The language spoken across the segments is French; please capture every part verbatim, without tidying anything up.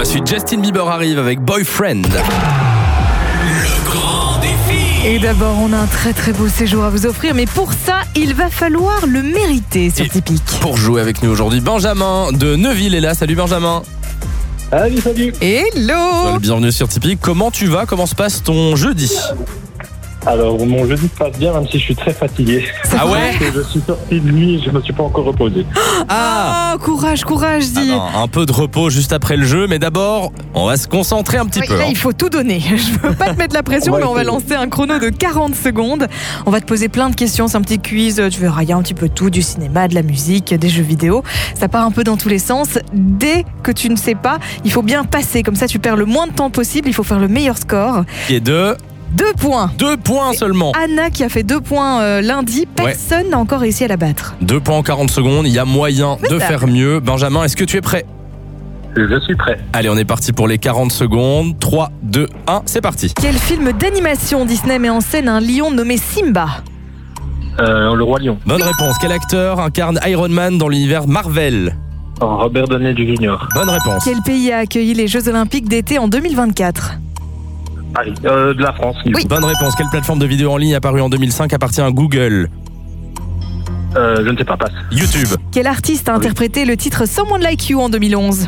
la suite, Justin Bieber arrive avec Boyfriend. Le grand défi. Et d'abord, on a un très très beau séjour à vous offrir, mais pour ça, il va falloir le mériter sur Et Tipeee. Pour jouer avec nous aujourd'hui, Benjamin de Neuville est là. Salut Benjamin. Salut, salut. Hello. Bienvenue sur Tipeee. Comment tu vas? Comment se passe ton jeudi? Alors, mon jeudi se passe bien, même si je suis très fatigué. Ah ouais? Parce que je suis sorti de nuit et je ne me suis pas encore reposé. Ah, Oh, courage, courage, Ah dis. non, un peu de repos juste après le jeu, mais d'abord, on va se concentrer un petit Oui, peu. là, hein. il faut tout donner. Je veux pas te mettre la pression, On va mais on va essayer. lancer un chrono de quarante secondes. On va te poser plein de questions. C'est un petit quiz. Tu verras, il y a un petit peu tout, du cinéma, de la musique, des jeux vidéo. Ça part un peu dans tous les sens. Dès que tu ne sais pas, il faut bien passer. Comme ça, tu perds le moins de temps possible. Il faut faire le meilleur score. Qui est de Deux points. deux points seulement. Anna qui a fait deux points euh, lundi. Personne n'a encore réussi à la battre. Deux points en quarante secondes, il y a moyen de ça. faire mieux. Benjamin, est-ce que tu es prêt? Je suis prêt. Allez, on est parti pour les quarante secondes. trois, deux, un, c'est parti. Quel film d'animation Disney met en scène un lion nommé Simba? Euh, le Roi Lion. Bonne réponse. Quel acteur incarne Iron Man dans l'univers Marvel? Robert Downey junior Bonne réponse. Quel pays a accueilli les Jeux Olympiques d'été en deux mille vingt-quatre? Paris. Euh, de la France. du Oui. coup. Bonne réponse. Quelle plateforme de vidéo en ligne apparue en deux mille cinq appartient à Google? Euh, je ne sais pas, passe. YouTube. Quel artiste a Oui. interprété le titre Someone Like You en deux mille onze?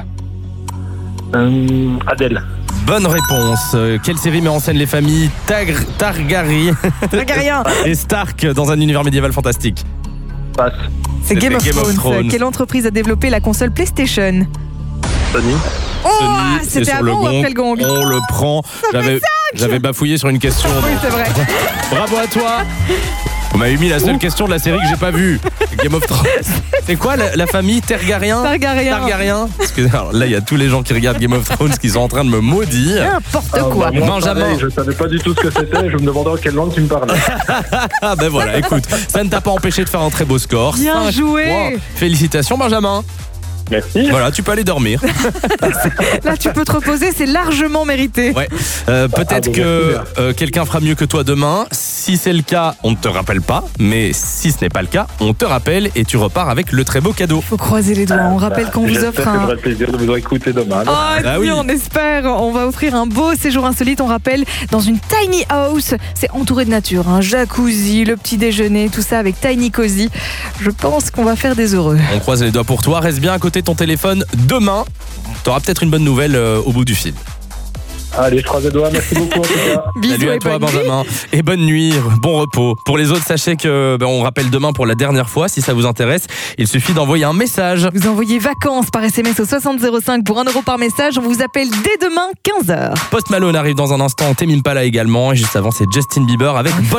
Euh, Adèle. Bonne réponse. Euh, quelle série met en scène les familles Tagr- Targaryen Targaryen. et Stark dans un univers médiéval fantastique? Passe. C'est Game, C'était of, Game of Thrones. Thrones. Quelle entreprise a développé la console PlayStation? Sony. Oh, Sony, c'est c'était sur le avant ou gong. après le gong? On le prend. J'avais, j'avais bafouillé sur une question. Oui, c'est vrai. Bravo à toi. Vous m'avez mis la seule question de la série que j'ai pas vue. Game of Thrones. C'est quoi la, la famille Targaryen? Targaryen. Targaryen. Parce que alors, là, il y a tous les gens qui regardent Game of Thrones qui sont en train de me maudire. N'importe Ah, quoi. bah, moi, Benjamin. pareil, je savais pas du tout ce que c'était. Je me demandais en quelle langue tu me parlais. Ah ben voilà, écoute, ça ne t'a pas empêché de faire un très beau score. Bien Cinq joué. points. Félicitations Benjamin. Merci. Voilà, tu peux aller dormir. Là, tu peux te reposer, c'est largement mérité. Ouais. Euh, peut-être Ah, bon, que merci euh, quelqu'un fera mieux que toi demain. Si c'est le cas, on ne te rappelle pas. Mais si ce n'est pas le cas, on te rappelle et tu repars avec le très beau cadeau. Faut croiser les doigts. On rappelle qu'on vous J'espère offre que un... j'aurai le plaisir de vous écouter demain. Oh, Ah oui, oui. on espère. On va offrir un beau séjour insolite. On rappelle, dans une tiny house. C'est entouré de nature. Un jacuzzi, le petit déjeuner, tout ça avec Tiny Cozy. Je pense qu'on va faire des heureux. On croise les doigts pour toi. Reste bien à côté de ton téléphone demain. Tu auras peut-être une bonne nouvelle euh, au bout du fil. Allez, je croise les doigts. Merci beaucoup en tout cas. Bisous Salut à et toi bonne nuit. Benjamin. Et bonne nuit, bon repos. Pour les autres, sachez que ben, on rappelle demain pour la dernière fois. Si ça vous intéresse, il suffit d'envoyer un message. Vous envoyez vacances par S M S au soixante zéro cinq pour un euro par message. On vous appelle dès demain quinze heures. Post Malone arrive dans un instant. Tame Impala également. Et juste avant, c'est Justin Bieber avec